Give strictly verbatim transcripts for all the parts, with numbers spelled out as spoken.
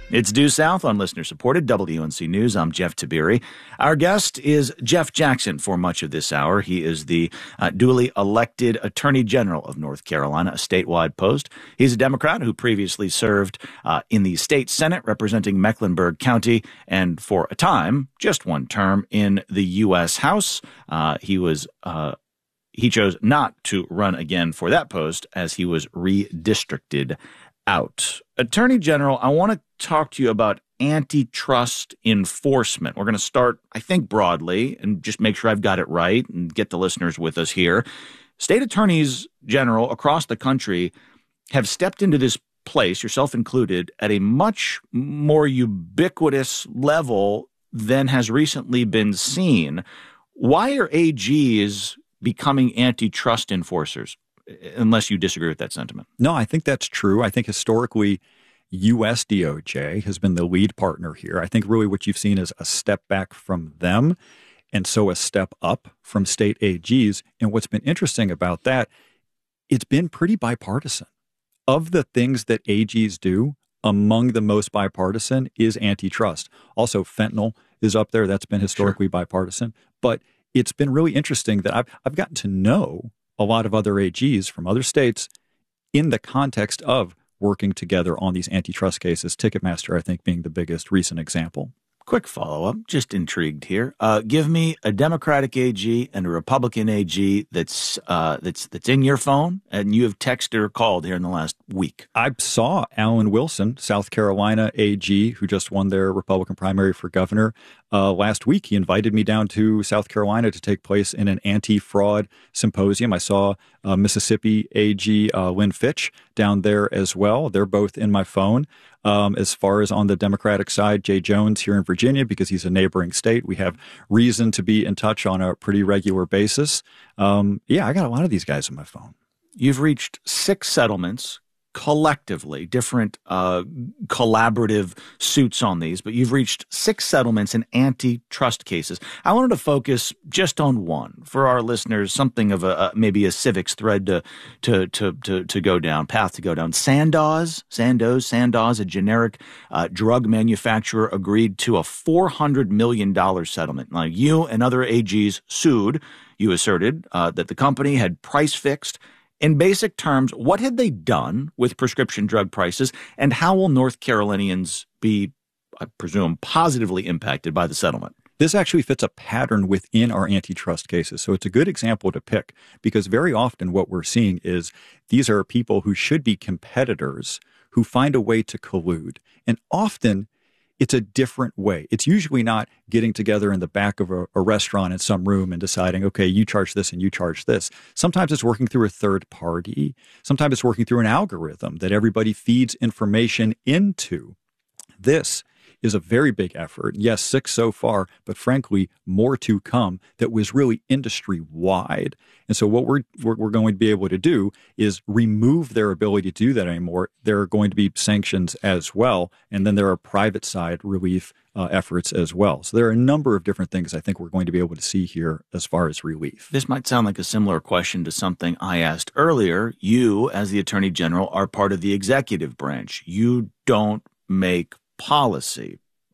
It's Due South on listener-supported W N C News. I'm Jeff Tiberi. Our guest is Jeff Jackson for much of this hour. He is the uh, duly elected Attorney General of North Carolina, a statewide post. He's a Democrat who previously served uh, in the state Senate representing Mecklenburg County and for a time, just one term, in the U S House. Uh, he was... Uh, He chose not to run again for that post as he was redistricted out. Attorney General, I want to talk to you about antitrust enforcement. We're going to start, I think, broadly and just make sure I've got it right and get the listeners with us here. State attorneys general across the country have stepped into this place, yourself included, at a much more ubiquitous level than has recently been seen. Why are A Gs becoming antitrust enforcers, unless you disagree with that sentiment? No, I think that's true. I think historically, U S D O J has been the lead partner here. I think really what you've seen is a step back from them, and so a step up from state A Gs. And what's been interesting about that, it's been pretty bipartisan. Of the things that A Gs do, among the most bipartisan is antitrust. Also, fentanyl is up there. That's been historically sure. bipartisan. But it's been really interesting that I've, I've gotten to know a lot of other A Gs from other states in the context of working together on these antitrust cases, Ticketmaster, I think, being the biggest recent example. Quick follow-up, just intrigued here. Uh, give me a Democratic A G and a Republican A G that's uh, that's that's in your phone and you have texted or called here in the last week. I saw Alan Wilson, South Carolina A G, who just won their Republican primary for governor uh, last week. He invited me down to South Carolina to take place in an anti-fraud symposium. I saw uh, Mississippi A G uh, Lynn Fitch down there as well. They're both in my phone. Um, as far as on the Democratic side, Jay Jones here in Virginia, because he's a neighboring state. We have reason to be in touch on a pretty regular basis. Um, yeah, I got a lot of these guys on my phone. You've reached six settlements collectively, different uh, collaborative suits on these, but you've reached six settlements in antitrust cases. I wanted to focus just on one for our listeners, something of a uh, maybe a civics thread to to to to to go down, path to go down. Sandoz, Sandoz, Sandoz, a generic uh, drug manufacturer, agreed to a four hundred million dollars settlement. Now, you and other A Gs sued. You asserted uh, that the company had price fixed. In basic terms, what had they done with prescription drug prices, and how will North Carolinians be, I presume, positively impacted by the settlement? This actually fits a pattern within our antitrust cases. So it's a good example to pick, because very often what we're seeing is these are people who should be competitors who find a way to collude. And often it's a different way. It's usually not getting together in the back of a, a restaurant in some room and deciding, okay, you charge this and you charge this. Sometimes it's working through a third party. Sometimes it's working through an algorithm that everybody feeds information into. This is a very big effort. Yes, six so far, but frankly, more to come that was really industry-wide. And so what we're, what we're going to be able to do is remove their ability to do that anymore. There are going to be sanctions as well, and then there are private side relief uh, efforts as well. So there are a number of different things I think we're going to be able to see here as far as relief. This might sound like a similar question to something I asked earlier. You, as the Attorney General, are part of the executive branch. You don't make policy.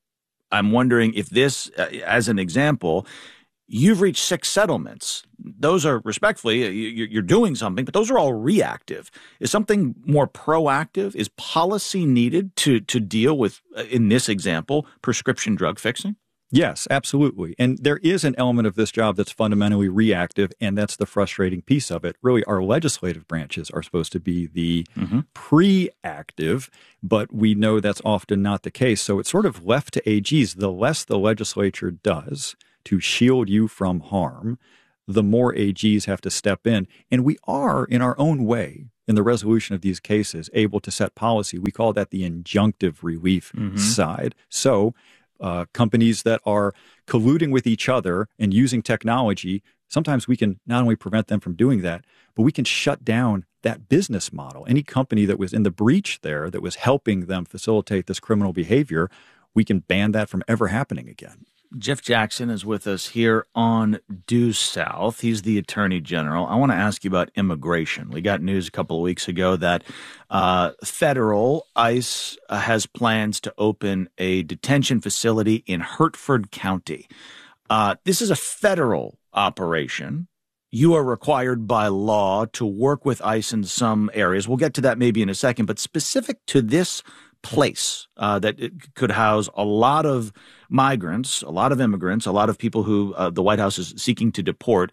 I'm wondering if this, uh, as an example, you've reached six settlements. Those are, respectfully, you're doing something, but those are all reactive. Is something more proactive? Is policy needed to to deal with, in this example, prescription drug fixing? Yes, absolutely. And there is an element of this job that's fundamentally reactive, and that's the frustrating piece of it. Really, our legislative branches are supposed to be the mm-hmm. pre-active, but we know that's often not the case. So it's sort of left to A Gs. The less the legislature does to shield you from harm, the more A Gs have to step in. And we are, in our own way, in the resolution of these cases, able to set policy. We call that the injunctive relief mm-hmm. side. So Uh, companies that are colluding with each other and using technology, sometimes we can not only prevent them from doing that, but we can shut down that business model. Any company that was in the breach there, that was helping them facilitate this criminal behavior, we can ban that from ever happening again. Jeff Jackson is with us here on Due South. He's the Attorney General. I want to ask you about immigration. We got news a couple of weeks ago that uh, federal ICE uh, has plans to open a detention facility in Hertford County. Uh, this is a federal operation. You are required by law to work with ICE in some areas. We'll get to that maybe in a second, but specific to this place uh, that it could house a lot of migrants, a lot of immigrants, a lot of people who uh, the White House is seeking to deport.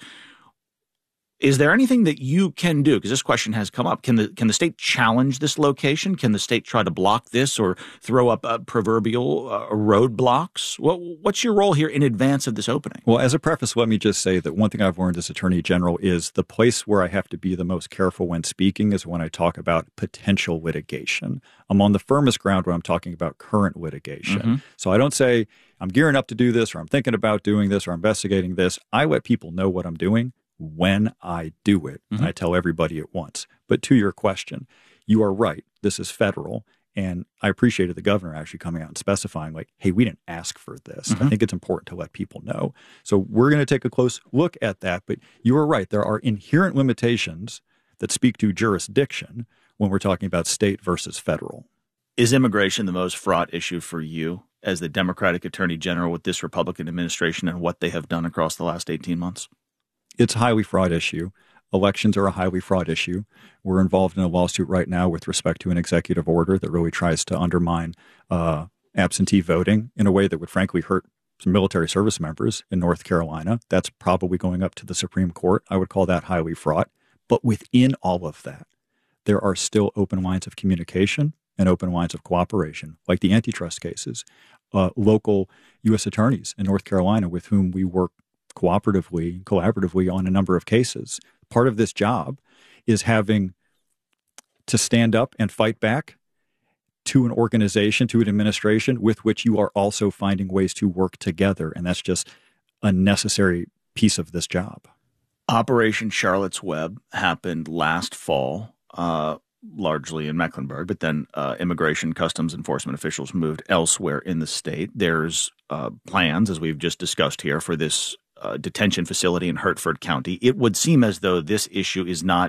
Is there anything that you can do? Because this question has come up. Can the can the state challenge this location? Can the state try to block this or throw up uh, proverbial uh, roadblocks? What, what's your role here in advance of this opening? Well, as a preface, let me just say that one thing I've learned as Attorney General is the place where I have to be the most careful when speaking is when I talk about potential litigation. I'm on the firmest ground when I'm talking about current litigation. Mm-hmm. So I don't say I'm gearing up to do this or I'm thinking about doing this or I'm investigating this. I let people know what I'm doing when I do it, mm-hmm. and I tell everybody at once. But to your question, you are right. This is federal, and I appreciated the governor actually coming out and specifying, like, hey, we didn't ask for this. Mm-hmm. I think it's important to let people know. So we're going to take a close look at that. But you are right. There are inherent limitations that speak to jurisdiction when we're talking about state versus federal. Is immigration the most fraught issue for you as the Democratic Attorney General with this Republican administration and what they have done across the last eighteen months? It's a highly fraught issue. Elections are a highly fraught issue. We're involved in a lawsuit right now with respect to an executive order that really tries to undermine uh, absentee voting in a way that would frankly hurt some military service members in North Carolina. That's probably going up to the Supreme Court. I would call that highly fraught. But within all of that, there are still open lines of communication and open lines of cooperation, like the antitrust cases. Uh, local U S attorneys in North Carolina with whom we work cooperatively, collaboratively on a number of cases. Part of this job is having to stand up and fight back to an organization, to an administration with which you are also finding ways to work together. And that's just a necessary piece of this job. Operation Charlotte's Web happened last fall, uh, largely in Mecklenburg, but then uh, immigration customs enforcement officials moved elsewhere in the state. There's uh, plans, as we've just discussed here, for this Uh, detention facility in Hertford County. It would seem as though this issue is not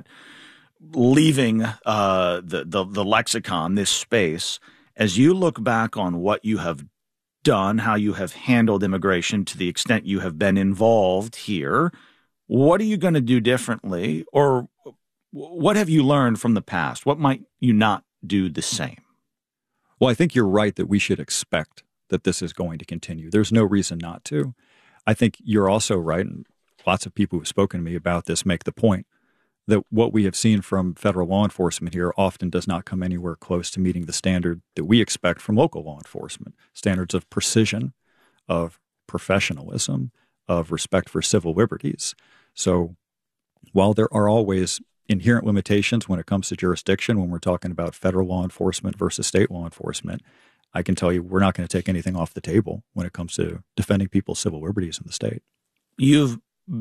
leaving uh, the, the the lexicon, this space. As you look back on what you have done, how you have handled immigration to the extent you have been involved here, what are you going to do differently, or what have you learned from the past? What might you not do the same? Well, I think you're right that we should expect that this is going to continue. There's no reason not to. I think you're also right, and lots of people who've spoken to me about this make the point that what we have seen from federal law enforcement here often does not come anywhere close to meeting the standard that we expect from local law enforcement, standards of precision, of professionalism, of respect for civil liberties. So while there are always inherent limitations when it comes to jurisdiction, when we're talking about federal law enforcement versus state law enforcement, I can tell you we're not going to take anything off the table when it comes to defending people's civil liberties in the state. You've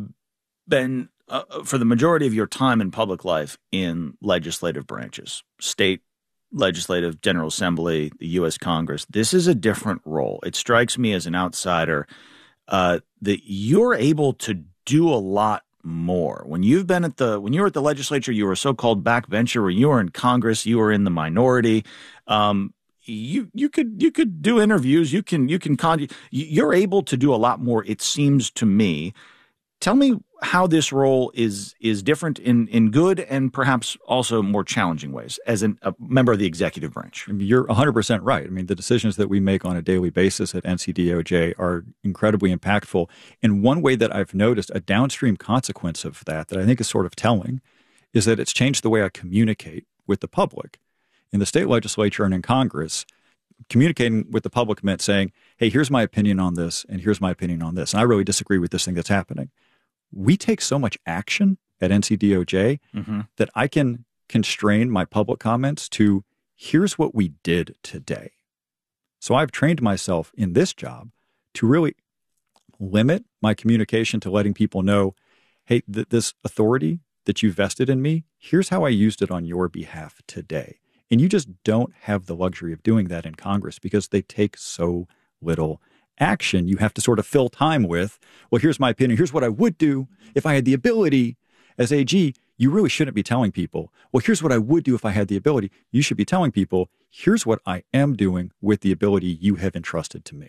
been, uh, for the majority of your time in public life, in legislative branches, state legislative, General Assembly, the U S Congress. This is a different role. It strikes me as an outsider uh, that you're able to do a lot more. When you've been at the, when you were at the legislature, you were a so-called backbencher. When you were in Congress, you were in the minority. Um, You you could you could do interviews. You can you can con- You're able to do a lot more. It seems to me. Tell me how this role is is different in in good and perhaps also more challenging ways as an, a member of the executive branch. I mean, you're one hundred percent right. I mean, the decisions that we make on a daily basis at N C D O J are incredibly impactful. And one way that I've noticed a downstream consequence of that that I think is sort of telling is that it's changed the way I communicate with the public. In the state legislature and in Congress, communicating with the public meant saying, hey, here's my opinion on this, and here's my opinion on this. And I really disagree with this thing that's happening. We take so much action at N C D O J mm-hmm. that I can constrain my public comments to, here's what we did today. So I've trained myself in this job to really limit my communication to letting people know, hey, th- this authority that you vested in me, here's how I used it on your behalf today. And you just don't have the luxury of doing that in Congress because they take so little action, you have to sort of fill time with, well, here's my opinion. Here's what I would do if I had the ability. As A G, you really shouldn't be telling people, well, here's what I would do if I had the ability. You should be telling people, here's what I am doing with the ability you have entrusted to me.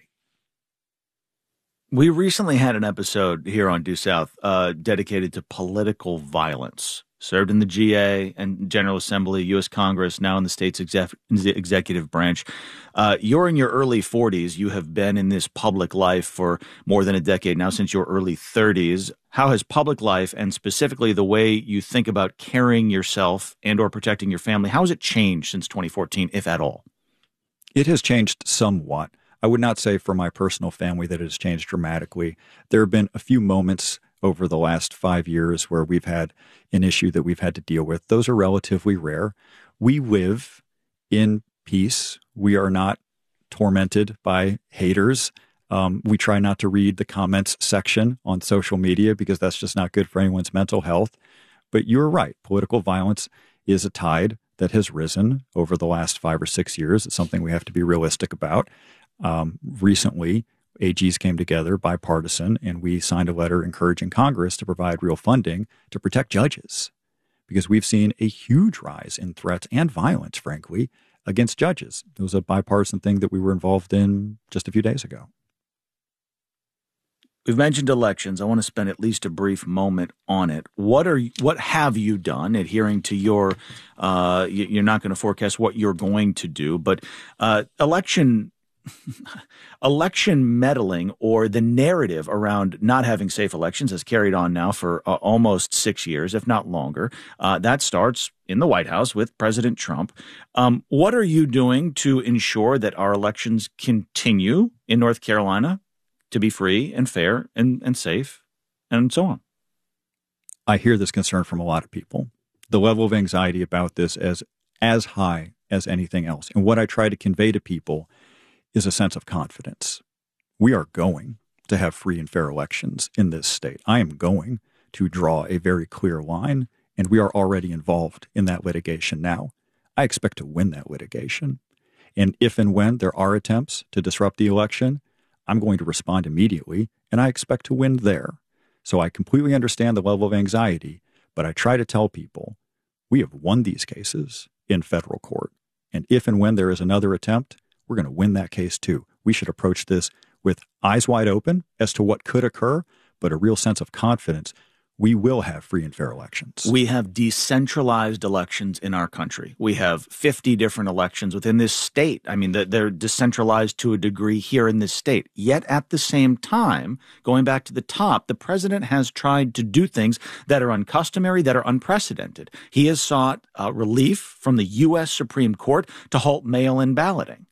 We recently had an episode here on Due South uh, dedicated to political violence. Served in the G A and General Assembly, U S Congress, now in the state's exec- executive branch. Uh, you're in your early forties. You have been in this public life for more than a decade now, since your early thirties. How has public life, and specifically the way you think about carrying yourself and or protecting your family, how has it changed since twenty fourteen, if at all? It has changed somewhat. I would not say for my personal family that it has changed dramatically. There have been a few moments over the last five years where we've had an issue that we've had to deal with. Those are relatively rare. We live in peace. We are not tormented by haters. Um, we try not to read the comments section on social media because that's just not good for anyone's mental health. But you're right. Political violence is a tide that has risen over the last five or six years. It's something we have to be realistic about. Um, recently, A Gs came together, bipartisan, and we signed a letter encouraging Congress to provide real funding to protect judges, because we've seen a huge rise in threats and violence, frankly, against judges. It was a bipartisan thing that we were involved in just a few days ago. We've mentioned elections. I want to spend at least a brief moment on it. What are what have you done, adhering to your? Uh, you're not going to forecast what you're going to do, but uh, election. Election meddling, or the narrative around not having safe elections, has carried on now for uh, almost six years, if not longer. Uh, that starts in the White House with President Trump. Um, what are you doing to ensure that our elections continue in North Carolina to be free and fair and, and safe, and so on? I hear this concern from a lot of people. The level of anxiety about this is as high as anything else. And what I try to convey to people is a sense of confidence. We are going to have free and fair elections in this state. I am going to draw a very clear line, and we are already involved in that litigation now. I expect to win that litigation. And if and when there are attempts to disrupt the election, I'm going to respond immediately, and I expect to win there. So I completely understand the level of anxiety, but I try to tell people we have won these cases in federal court. And if and when there is another attempt, we're going to win that case too. We should approach this with eyes wide open as to what could occur, but a real sense of confidence. We will have free and fair elections. We have decentralized elections in our country. We have fifty different elections within this state. I mean, they're decentralized to a degree here in this state. Yet at the same time, going back to the top, the president has tried to do things that are uncustomary, that are unprecedented. He has sought uh, relief from the U S Supreme Court to halt mail-in balloting.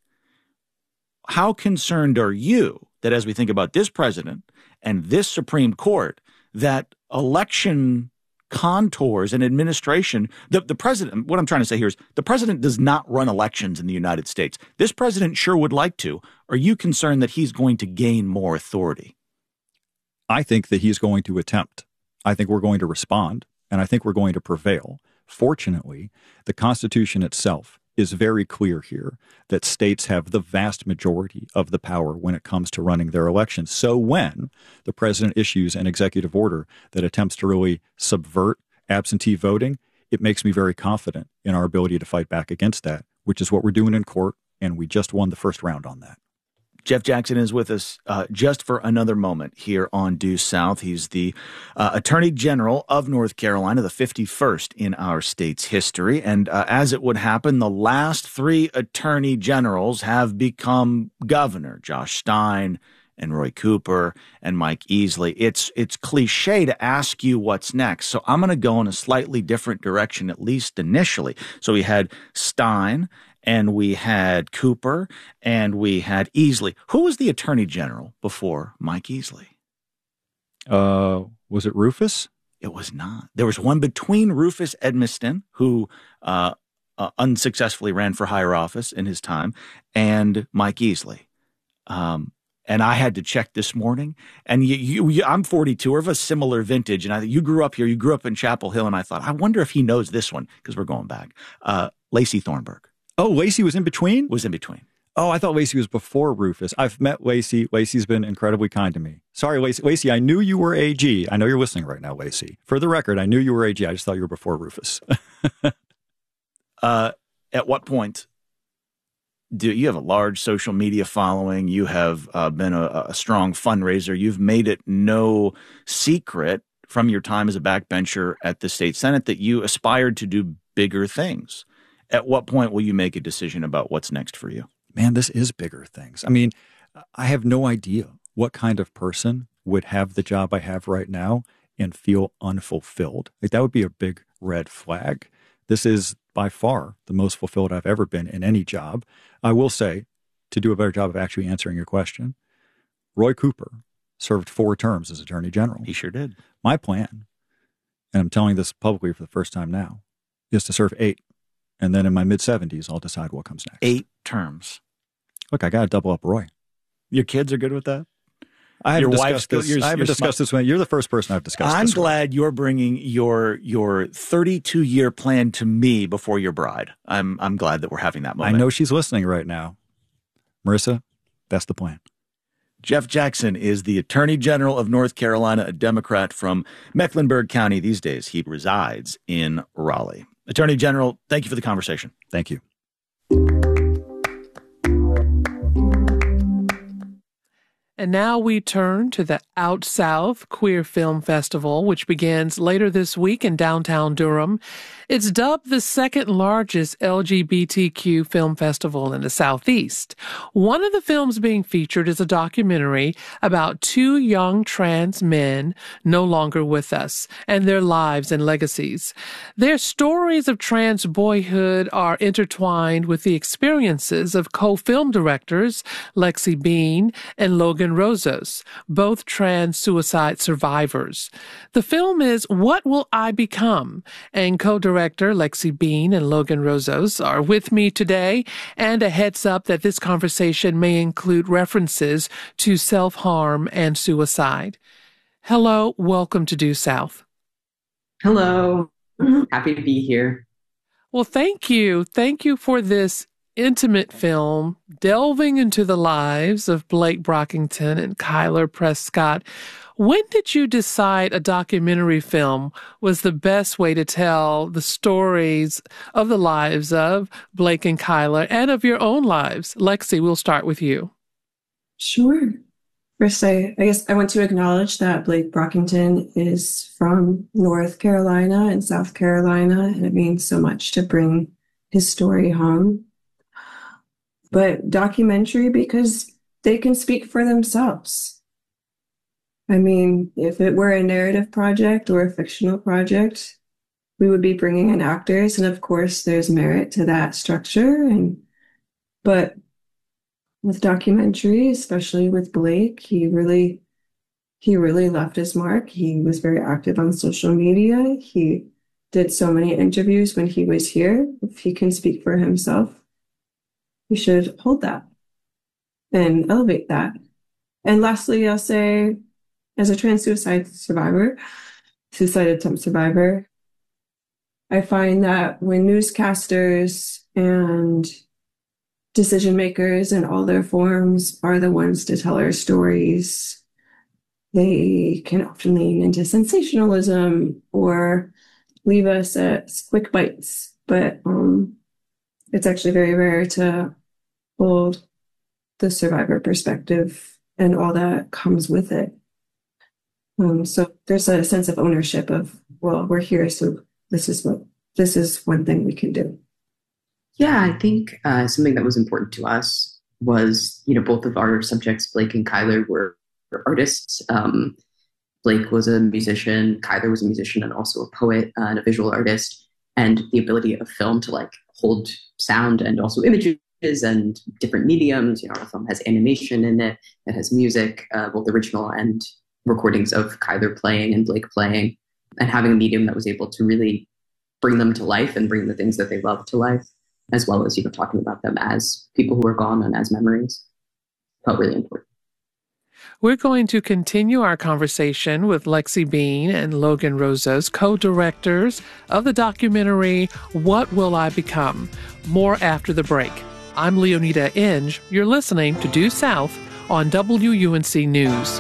How concerned are you that as we think about this president and this Supreme Court, that election contours and administration, the, the president, what I'm trying to say here is the president does not run elections in the United States. This president sure would like to. Are you concerned that he's going to gain more authority? I think that he's going to attempt. I think we're going to respond, and I think we're going to prevail. Fortunately, the Constitution itself is very clear here that states have the vast majority of the power when it comes to running their elections. So when the president issues an executive order that attempts to really subvert absentee voting, it makes me very confident in our ability to fight back against that, which is what we're doing in court, and we just won the first round on that. Jeff Jackson is with us uh, just for another moment here on Due South. He's the uh, Attorney General of North Carolina, the fifty-first in our state's history. And uh, as it would happen, the last three Attorney Generals have become governor, Josh Stein and Roy Cooper and Mike Easley. It's it's cliche to ask you what's next, so I'm going to go in a slightly different direction, at least initially. So we had Stein, and we had Cooper, and we had Easley. Who was the Attorney General before Mike Easley? Uh, was it Rufus? It was not. There was one between Rufus Edmiston, who uh, uh, unsuccessfully ran for higher office in his time, and Mike Easley. Um, and I had to check this morning, and you, you, you, I'm forty-two, we're of a similar vintage, and I, you grew up here, you grew up in Chapel Hill, and I thought, I wonder if he knows this one, because we're going back. Uh, Lacey Thornburg. Oh, Lacey was in between? Was in between. Oh, I thought Lacey was before Rufus. I've met Lacey. Lacey's been incredibly kind to me. Sorry, Lacey. Lacey, I knew you were A G. I know you're listening right now, Lacey. For the record, I knew you were A G. I just thought you were before Rufus. uh, at what point do you have a large social media following? You have uh, been a, a strong fundraiser. You've made it no secret from your time as a backbencher at the state Senate that you aspired to do bigger things. At what point will you make a decision about what's next for you? Man, this is bigger things. I mean, I have no idea what kind of person would have the job I have right now and feel unfulfilled. Like, that would be a big red flag. This is by far the most fulfilled I've ever been in any job. I will say, to do a better job of actually answering your question, Roy Cooper served four terms as Attorney General. He sure did. My plan, and I'm telling this publicly for the first time now, is to serve eight. And then in my mid-seventies, I'll decide what comes next. Eight terms. Look, I got to double up Roy. Your kids are good with that? I haven't your discussed this. Your, I haven't discussed this one. You're the first person I've discussed I'm this glad with. You're bringing your your thirty-two year plan to me before your bride. I'm I'm glad that we're having that moment. I know she's listening right now. Marissa, that's the plan. Jeff Jackson is the Attorney General of North Carolina, a Democrat from Mecklenburg County. These days, he resides in Raleigh. Attorney General, thank you for the conversation. Thank you. And now we turn to the Out South Queer Film Festival, which begins later this week in downtown Durham. It's dubbed the second largest L G B T Q film festival in the Southeast. One of the films being featured is a documentary about two young trans men no longer with us and their lives and legacies. Their stories of trans boyhood are intertwined with the experiences of co-film directors Lexi Bean and Logan Rozos, both trans suicide survivors. The film is What Will I Become? And co-director Lexi Bean and Logan Rozos are with me today, and a heads up that this conversation may include references to self-harm and suicide. Hello, welcome to Due South. Hello, happy to be here. Well, thank you. Thank you for this intimate film delving into the lives of Blake Brockington and Kyler Prescott. When did you decide a documentary film was the best way to tell the stories of the lives of Blake and Kyler and of your own lives? Lexi, we'll start with you. Sure. First, I, I guess I want to acknowledge that Blake Brockington is from North Carolina and South Carolina, and it means so much to bring his story home. But documentary because they can speak for themselves. I mean, if it were a narrative project or a fictional project, we would be bringing in actors, and of course there's merit to that structure. And but with documentary, especially with Blake, he really he really left his mark. He was very active on social media. He did so many interviews when he was here. If he can speak for himself, we should hold that and elevate that. And lastly, I'll say, as a trans suicide survivor, suicide attempt survivor, I find that when newscasters and decision makers in all their forms are the ones to tell our stories, they can often lean into sensationalism or leave us at quick bites. But um, it's actually very rare to hold the survivor perspective and all that comes with it. Um, so there's a sense of ownership of, well, we're here, so this is what this is one thing we can do. Yeah, I think uh, something that was important to us was, you know, both of our subjects, Blake and Kyler, were, were artists. Um, Blake was a musician, Kyler was a musician and also a poet uh, and a visual artist, and the ability of film to like hold sound and also images and different mediums. You know, our film has animation in it, it has music, uh, both original and recordings of Kyler playing and Blake playing, and having a medium that was able to really bring them to life and bring the things that they love to life, as well as, you know, talking about them as people who are gone and as memories, felt really important. We're going to continue our conversation with Lexi Bean and Logan Rozos, co-directors of the documentary What Will I Become? More after the break. I'm Leonida Inge. You're listening to Due South on W U N C News.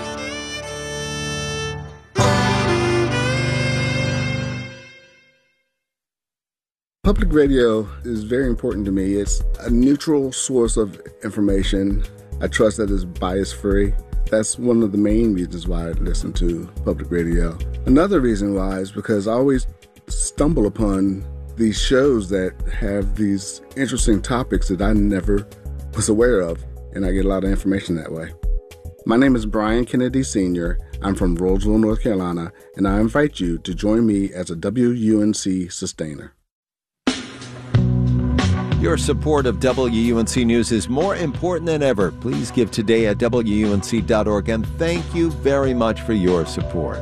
Public radio is very important to me. It's a neutral source of information. I trust that it's bias-free. That's one of the main reasons why I listen to public radio. Another reason why is because I always stumble upon these shows that have these interesting topics that I never was aware of, and I get a lot of information that way. My name is Brian Kennedy Senior I'm from Roseville, North Carolina, and I invite you to join me as a W U N C sustainer. Your support of W U N C News is more important than ever. Please give today at W U N C dot org, and thank you very much for your support.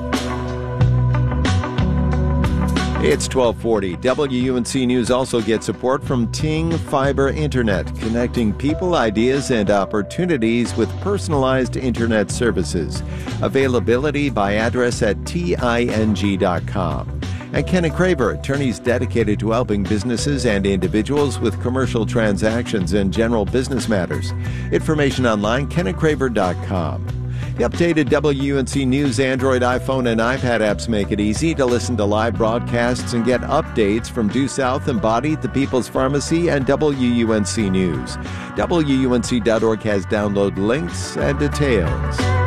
It's twelve forty. W U N C News also gets support from Ting Fiber Internet, connecting people, ideas, and opportunities with personalized internet services. Availability by address at ting dot com. And Ken Craver, attorneys dedicated to helping businesses and individuals with commercial transactions and general business matters. Information online, ken craver dot com. The updated W U N C News Android, iPhone, and iPad apps make it easy to listen to live broadcasts and get updates from Due South, Embodied, The People's Pharmacy, and W U N C News. W U N C dot org has download links and details.